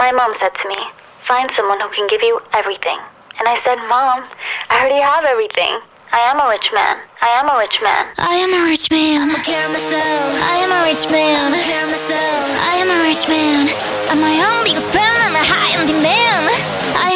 My mom said to me, find someone who can give you everything. And I said, Mom, I already have everything. I am a rich man. I am a rich man. I am a rich man. I care myself. I am a rich man. I care myself. I am a rich man. I'm my own biggest fan on the high.